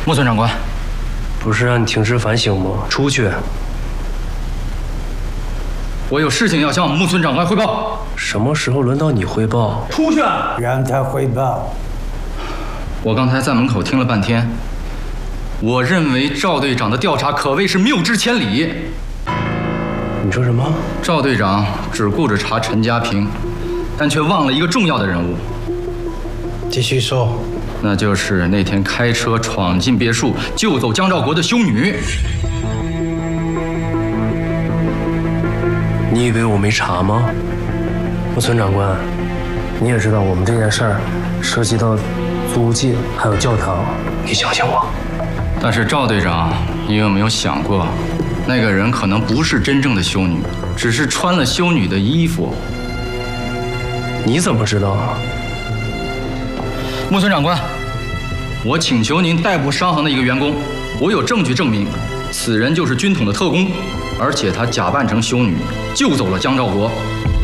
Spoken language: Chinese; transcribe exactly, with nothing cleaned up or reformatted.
木村长官， 不是让你停职反省吗？出去。 我有事情要向木村长官汇报。 什么时候轮到你汇报？ 出去！ 让他汇报。 我刚才在门口听了半天，我认为赵队长的调查可谓是谬之千里。 你说什么？ 赵队长只顾着查陈家平，但却忘了一个重要的人物。 继续说。 那就是那天开车闯进别墅救走江兆国的修女。 你以为我没查吗？木村长官，你也知道我们这件事儿涉及到租界还有教堂，你相信我。 但是赵队长，你有没有想过，那个人可能不是真正的修女，只是穿了修女的衣服。 你怎么知道？ 木村长官，我请求您逮捕商行的一个员工，我有证据证明，此人就是军统的特工，而且他假扮成修女救走了江兆国。